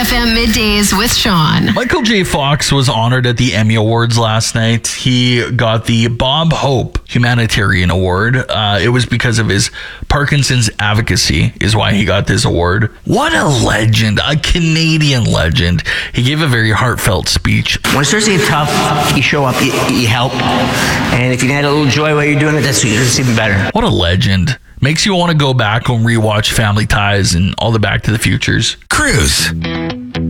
FM Middays with Sean. Michael J. Fox was honored at the Emmy Awards last night. He got the Bob Hope Humanitarian Award. It was because of his Parkinson's advocacy is why he got this award. What a legend, a Canadian legend. He gave a very heartfelt speech. When it starts to get tough, you show up, you help. And if you can add a little joy while you're doing it, that's even better. What a legend. Makes you want to go back and rewatch Family Ties and all the Back to the Futures. Cruise.